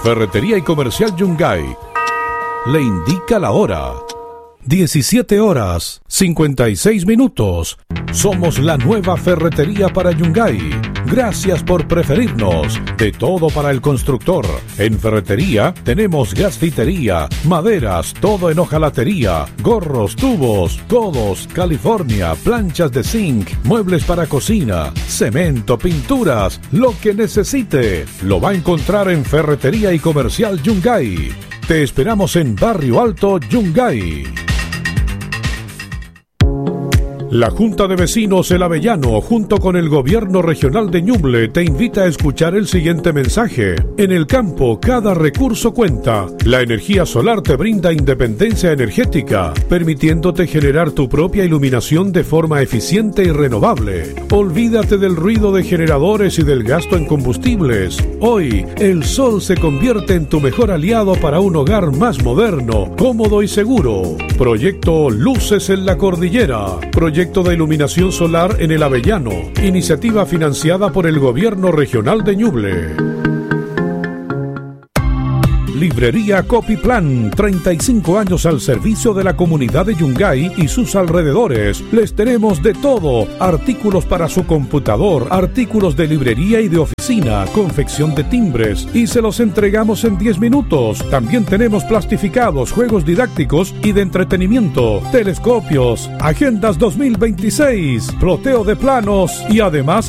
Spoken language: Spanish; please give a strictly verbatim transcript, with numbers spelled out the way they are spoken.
Ferretería y Comercial Yungay le indica la hora. diecisiete horas, cincuenta y seis minutos. Somos la nueva ferretería para Yungay. Gracias por preferirnos. De todo para el constructor. En ferretería tenemos gasfitería, maderas, todo en hojalatería, gorros, tubos, codos, California, planchas de zinc, muebles para cocina, cemento, pinturas, lo que necesite. Lo va a encontrar en Ferretería y Comercial Yungay. Te esperamos en Barrio Alto, Yungay. La Junta de Vecinos El Avellano, junto con el Gobierno Regional de Ñuble, te invita a escuchar el siguiente mensaje. En el campo, cada recurso cuenta. La energía solar te brinda independencia energética, permitiéndote generar tu propia iluminación de forma eficiente y renovable. Olvídate del ruido de generadores y del gasto en combustibles. Hoy, el sol se convierte en tu mejor aliado para un hogar más moderno, cómodo y seguro. Proyecto Luces en la Cordillera. Proyecto de iluminación solar en El Avellano. Iniciativa financiada por el Gobierno Regional de Ñuble. Librería Copyplan, treinta y cinco años al servicio de la comunidad de Yungay y sus alrededores. Les tenemos de todo: artículos para su computador, artículos de librería y de oficina, confección de timbres, y se los entregamos en diez minutos. También tenemos plastificados, juegos didácticos y de entretenimiento, telescopios, agendas dos mil veintiséis, ploteo de planos y además